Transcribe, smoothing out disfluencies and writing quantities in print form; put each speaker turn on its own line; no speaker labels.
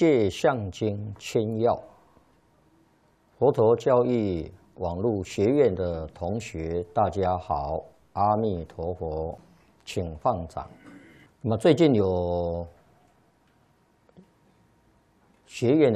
戒相经千要，佛陀教育网络学院的同学，大家好，阿弥陀佛，请放掌。那么最近有学院